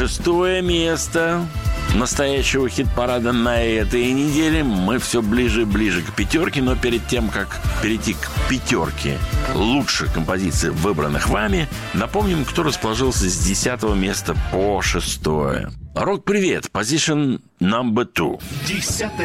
6 место настоящего хит-парада на этой неделе. Мы все ближе и ближе к 5, но перед тем, как перейти к 5 лучших композиций, выбранных вами, напомним, кто расположился с 10 места по 6. Рок-привет, position number 2.